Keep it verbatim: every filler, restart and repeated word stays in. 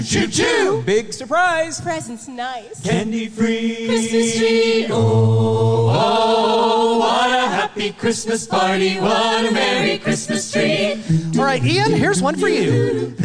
Choo choo! Big surprise! Presents nice. Candy free. Christmas tree. Oh, oh, what a happy Christmas party. What a merry Christmas tree. All right, Ian, here's one for you.